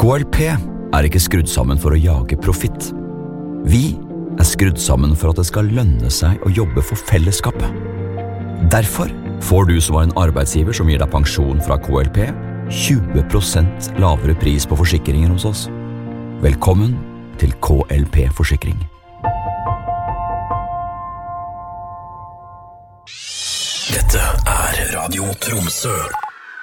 KLP ikke skrudd sammen for å jage profitt. Vi skrudd sammen for at det skal lønne seg å jobbe for fellesskapet. Derfor får du som var en arbeidsgiver som gir deg pensjon fra KLP 20% lavere pris på forsikringer hos oss. Velkommen til KLP Forsikring. Dette Radio Tromsø.